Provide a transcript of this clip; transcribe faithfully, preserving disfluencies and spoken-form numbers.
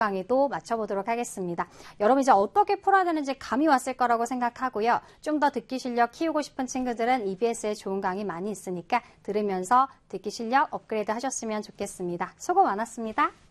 강의도 마쳐보도록 하겠습니다. 여러분 이제 어떻게 풀어야 되는지 감이 왔을 거라고 생각하고요. 좀 더 듣기 실력 키우고 싶은 친구들은 이비에스에 좋은 강의 많이 있으니까 들으면서 듣기 실력 업그레이드 하셨으면 좋겠습니다. 수고 많았습니다.